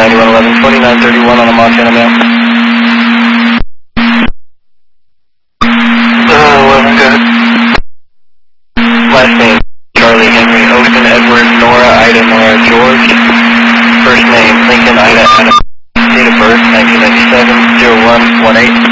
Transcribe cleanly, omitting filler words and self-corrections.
9111, 2931 on the Montana Mail. 11, good. Last name, Charlie Henry, Ocean, Edward, Nora, Ida, Nora, George. First name, Lincoln, Ida, Adam. Date of birth, 1997, 0118.